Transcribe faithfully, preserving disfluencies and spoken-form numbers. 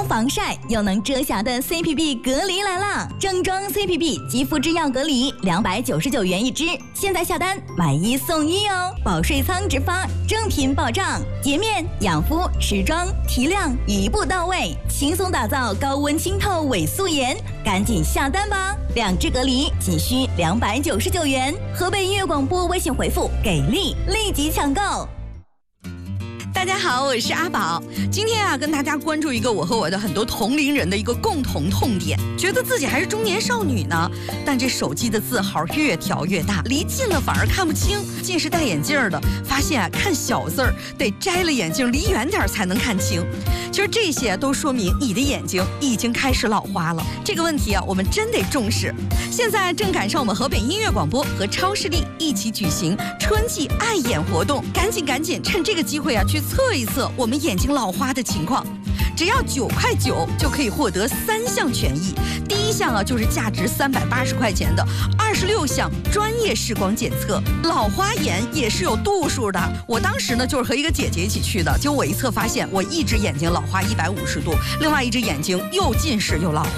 能防晒又能遮瑕的 C P B 隔离来啦！正装 C P B 肌肤之钥隔离，两百九十九元一支，现在下单买一送一哦！保税仓直发，正品保障，洁面、养肤、持妆、提亮一步到位，轻松打造高温清透伪素颜，赶紧下单吧！两支隔离仅需两百九十九元，河北音乐广播微信回复“给力”立即抢购。 大家好，我是阿宝。今天啊，跟大家关注一个我和我的很多同龄人的一个共同痛点，觉得自己还是中年少女呢，但这手机的字号越调越大，离近了反而看不清。近视戴眼镜的发现啊，看小字儿得摘了眼镜离远点才能看清。其实这些都说明你的眼睛已经开始老花了。这个问题啊，我们真得重视。现在正赶上我们河北音乐广播和超视力一起举行春季爱眼活动，赶紧赶紧趁这个机会啊，去测一测我们眼睛老花的情况。只要九块九就可以获得三项权益。第一项啊，就是价值三百八十块钱的二十六项专业视光检测。老花眼也是有度数的。我当时呢，就是和一个姐姐一起去的，结果我一测发现，我一只眼睛老花一百五十度，另外一只眼睛又近视又老花。